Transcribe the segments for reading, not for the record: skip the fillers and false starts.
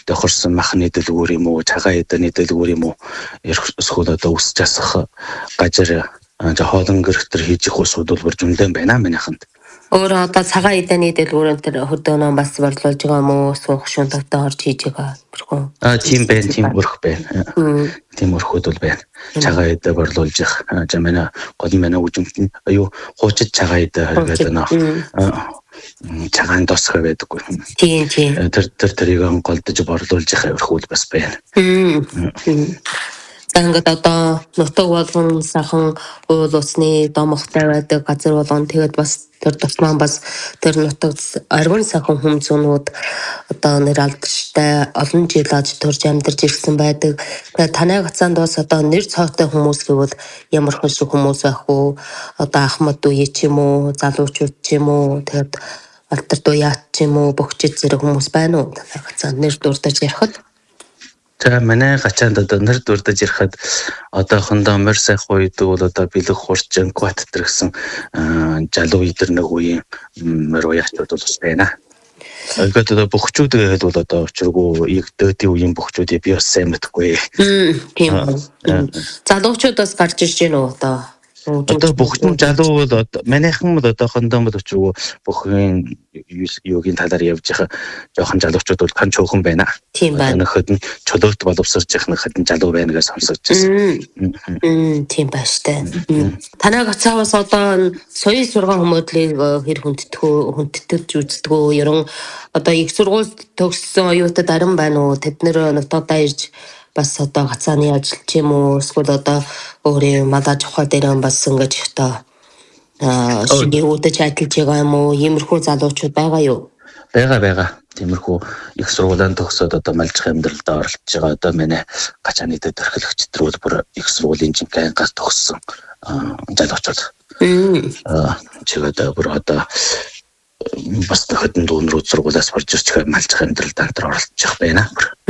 тохирсон махны дэлгүүр юм уу, цагаан эдэний дэлгүүр юм уу, эсвэл одоо үс жасах газар хоолн гэрхтэр хийж их усуд бол бүржүндэн байна манайханд. Өөрөө одоо цагаан эдэний дэлгүүрэн тэр хөдөөнөө бас борлуулж байгаа юм уу? Суух шун тавтаа орж хийж байгаа юм. Тийм байна, тийм өрх байна. Тийм өрхүүд бол байна. Цагаан эдэ борлуулж их. Манай гол манай үжимтэн аюу хуучид цагаан эдэ гэдэг нөө цагаан досгоо байдаггүй. Тийм. Тэр голдож борлуулж их өрхүүд бас байна. Ингээд одоо нутаг болгон сайхан уул усны домогтой байдаг газар болгон тэгээд бас тэр тусмаа бас тэр нутагт арван сайхан хүмцүүнүүд одоо нэр алдартай олон жил аж турж амьдарч ирсэн байдаг. Тэгээд танай гацаанд бас одоо нэр цоотой хүмүүс гэвэл ямар хөшиг хүмүүс байх вэ? Одоо Ахмад үе ч юм уу, залуучууд ч юм уу, тэгээд Алдар дуяат ч юм уу, бөхчид зэрэг хүмүүс байна уу? Танай гацаанд нэр дурдаж ярихад За манай гачаанд одоо нэр дурдаж ирэхэд одоохондоо морь сайхан үед бол одоо бэлэг хурчин кват гэсэн жалуу идэр нэг үеийн морь уяачуд бол байна. Ингээд одоо бөхчүүд гэдэг бол одоо учиргүй их дөдийн үеийн бөхчүүдийг би бас сайн мэдгүй. Тийм. Залуучуудаас гарч ирж гэнэ үү одоо? Одоо бөхчүүд жалуу бол манайхан бол одоохондоо бол учиргүй бүхэн юугийн талаар явж байгаа жоохон жалуучууд бол хан чөөхөн байна. Тийм байна. Нөхөд нь чөлөөт боловсрж явах нөхөд нь жалуу байна гэж сонсож байсан. Тийм байна штэ. Танай гацаавас одоо соёл сургаан хүмүүдлийг хэр хүндэтгэж үздэгөө ерөн одоо их сургууль төгссөн оюутад арин байна уу? Тэд нэр нутагтаа ирж бас одоо гацааны ажил ч юм уу эсвэл одоо өөрийн малаж ухаа дээр бас ингэж одоо шинэ үдэж ажиллаж байгаа юм уу? Иймэрхүү залуучууд байгаа юу? Бага. Тиймэрхүү их сургуулийн төгсөөд одоо малжих амьдралд оролцож байгаа одоо манай гачааны төрхлөгч төрөл бүр их сургуулийн жинхэнэ ангаас төгссөн залуучууд. Чигээр бүр одоо бас хөдөн дүүнрүүд сургуулиас орж ирж байгаа малжих амьдралд антар оролцож байна.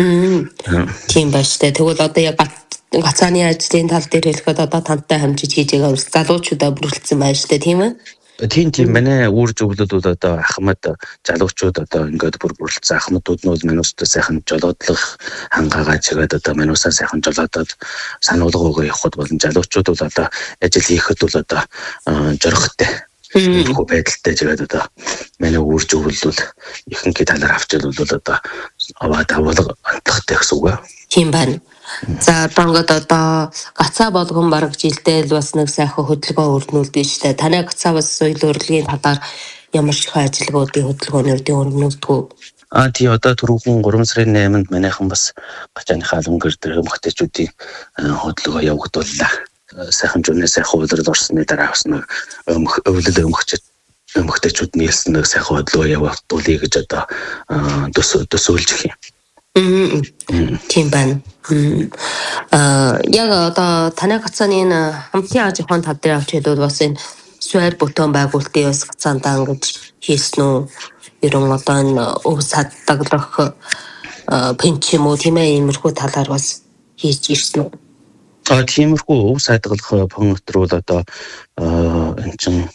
Тийм байна штэ. Тэгвэл одоо яг гацааны ажлын тал дээр хэлэхэд одоо тантай хамжиж хийж байгаа залуучуудаа бүрэлдсэн байна штэ, тийм ээ? Тийм манай үр зөвлөлд бол одоо Ахмад залуучууд одоо ингээд бүрэлдсэн Ахмадууд нь бол манайстай сайхан жолоодлох хангаагаа чигээд одоо манайсаа сайхан жолоодод сануулгаагаа явахд болон залуучууд бол одоо ажил хийхэд бол одоо жорхтой хөө байдалтай жигээд одоо манай үр зөвлөл бол ихэнх талаар авчил бол одоо аваад авалга амтлахтай гэсэн үг. Тийм байна. За бангад одоо гацаа болгон бараг жилдээ л бас нэг сайхан хөдөлгөөн өрнүүлдэг штэ. Танай гацаа бас соёл урлагийн талаар ямар ч ажиллагуудын хөдөлгөөнүүдийн өрнүүлдэг. Тий одоо түрүүхэн 3 сарын 8-нд манайхан бас гачааны хаалган гэр дээр эмэгтэйчүүдийн хөдөлгөөн явагдууллаа. Сайхан журны сайхан удирдал орсны дараа бас нэг өвлөл эмэгтэйчүүд нийлсэн нэг сайхан хөдөлгөөн явагдуулъя гэж одоо төсөөлж их юм. Тийм байна. Яг одоо танай гацааны хамтын аж ахуйн тал дээр авч хэлбэл бас энэ суурь бүтээн байгуулалтын бас гацаандаа ингэж хийсэн үү? Ерөн одоо энэ өв саддаглах пенч юм уу тийм ээ иймэрхүү талаар бас хийж ирсэн үү? Тиймэрхүү өв саддаглах пөнөтрөл одоо энэ чин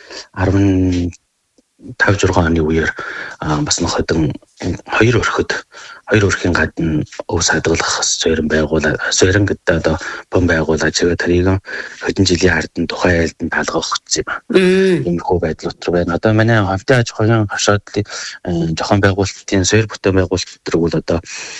15-6 оны үеэр бас нөхөдөн хоёр өрхийн гадна өв саддаглах суурин гэдэг одоо пөн байгуулаад чигээ тэрийг хэдэн жилийн ард нь тухайн айлд нь таалгах гэсэн юм. Иймэрхүү байдал дотор байна. Одоо манай хамтын аж ахуйн хашаадлын зохион байгуулалтын суурь бүтээн байгуулалт төрөг бол одоо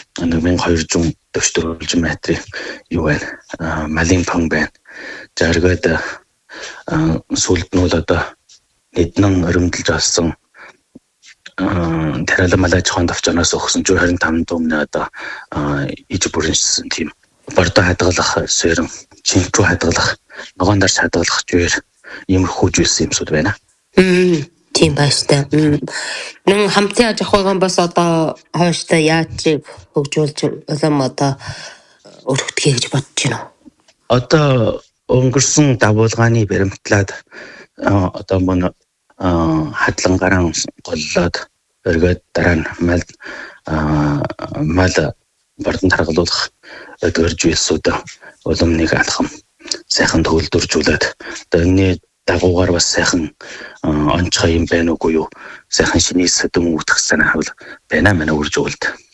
1240 метрийн юу байна? Малын пөн байна. За эргээд сүлд нь бол одоо эднэн өрөмдөлж олсон Тэрэлэн малаж хонд авчнаас өгсөн 125 дүмнээ одоо иж бүрэнсэн тийм бордоо хадгалах суурин чинчүү хадгалах ногоон дарж хадгалах зүгээр иймэрхүү зүйлс юмсууд байна. Тийм байна. Нэн хамтын аж ахуйн бас одоо хойштой яаж хөгжүүлж улам одоо өргөдгий гэж бодож байна уу? Одоо өнгөрсөн дагуулгааны баримтлаад одоо мөн хадлангараа голлоод өргөд дараа нь мал бордон таргалуулах өдгөр зүйлсүүд улам нэг алхам сайхан төвлөржүүлээд одоо энэ дагуугаар бас сайхан онцгой юм байна уугүй юу сайхан шиний сэдэм үүдэх санаа хавл байна манай үржүүлд.